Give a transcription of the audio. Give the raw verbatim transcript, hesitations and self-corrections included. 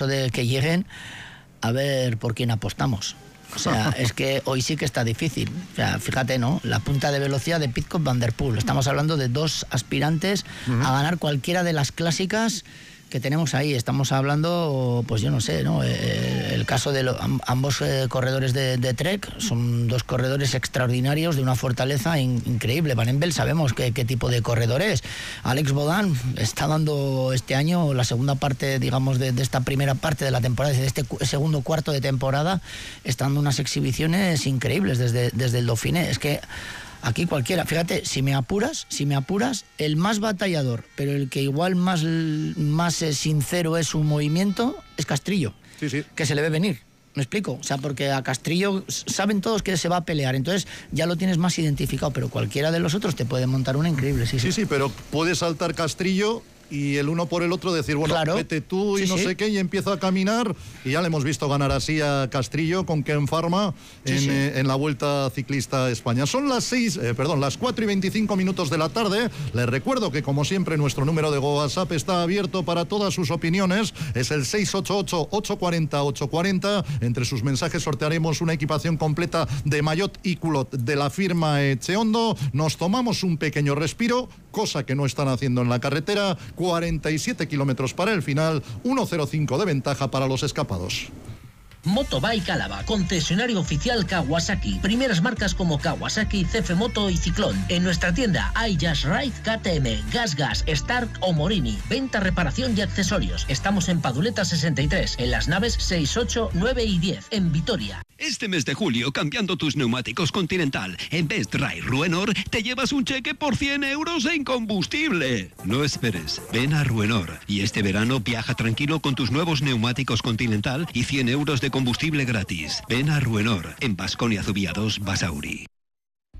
caso de que lleguen, a ver por quién apostamos. O sea, es que hoy sí que está difícil. O sea, fíjate, ¿no? La punta de velocidad de Pidcock Van der Poel. Estamos hablando de dos aspirantes uh-huh. a ganar cualquiera de las clásicas que tenemos ahí. Estamos hablando, pues yo no sé, ¿no? El, el caso de lo, ambos eh, corredores de, de Trek son dos corredores extraordinarios de una fortaleza in, increíble. Van Empel sabemos qué, qué tipo de corredor es. Alex Bodán está dando este año la segunda parte, digamos, de, de esta primera parte de la temporada, de este segundo cuarto de temporada, está dando unas exhibiciones increíbles desde, desde el Dauphiné. Es que aquí cualquiera, fíjate, si me apuras, si me apuras, el más batallador, pero el que igual más, más eh, sincero es su movimiento, es Castrillo, sí, sí. que se le ve venir. ¿Me explico? O sea, porque a Castrillo saben todos que se va a pelear, entonces ya lo tienes más identificado, pero cualquiera de los otros te puede montar una increíble. Sí, sí, sí, sí, pero puede saltar Castrillo y el uno por el otro decir, bueno, claro. vete tú y sí, no sí. sé qué, y empieza a caminar, y ya le hemos visto ganar así a Castrillo con Ken Pharma sí, en, sí. Eh, en la Vuelta Ciclista España. Son las seis, eh, perdón, las cuatro y veinticinco minutos de la tarde. Les recuerdo que, como siempre, nuestro número de WhatsApp está abierto para todas sus opiniones. Es el seis ocho ocho, ocho cuatro cero, ocho cuatro cero. Entre sus mensajes sortearemos una equipación completa de maillot y culot de la firma Echeondo. Nos tomamos un pequeño respiro, cosa que no están haciendo en la carretera. cuarenta y siete kilómetros para el final, uno cero cinco de ventaja para los escapados. Motobike Álava, concesionario oficial Kawasaki. Primeras marcas como Kawasaki, C F Moto y Ciclón. En nuestra tienda hay Just Ride, K T M, Gas Gas, Stark o Morini. Venta, reparación y accesorios. Estamos en Paduleta sesenta y tres, en las naves seis, ocho, nueve y diez, en Vitoria. Este mes de julio, cambiando tus neumáticos Continental en Best Dry Ruenor, te llevas un cheque por cien euros en combustible. No esperes, ven a Ruenor y este verano viaja tranquilo con tus nuevos neumáticos Continental y cien euros de combustible gratis. Ven a Ruenor, en Baskonia Zubiados, Basauri.